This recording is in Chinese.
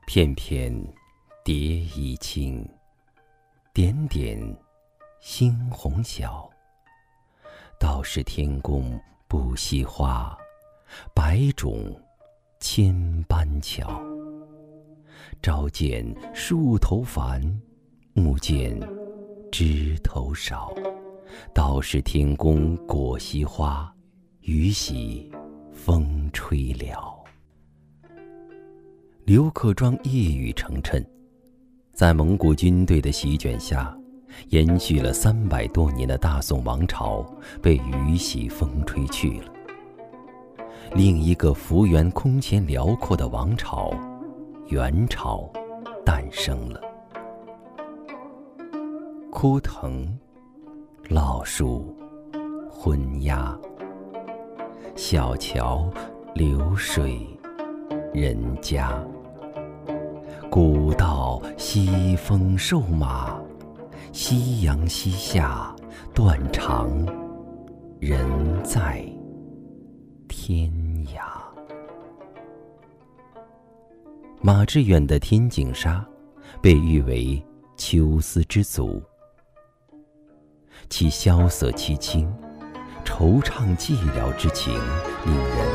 片片蝶衣轻，点点猩红小。道是天公不惜花，百种千般巧。朝见树头繁，暮见枝头少。道是天公果惜花，雨喜风吹了。刘克庄一语成谶，在蒙古军队的席卷下，延续了300多年的大宋王朝被雨洗风吹去了。另一个幅员空前辽阔的王朝——元朝诞生了。枯藤老树昏鸦，小桥流水人家。古道西风瘦马，夕阳西下断肠，人在天涯。马致远的《天净沙》被誉为秋思之祖，其萧瑟凄清、惆怅寂寥之情令人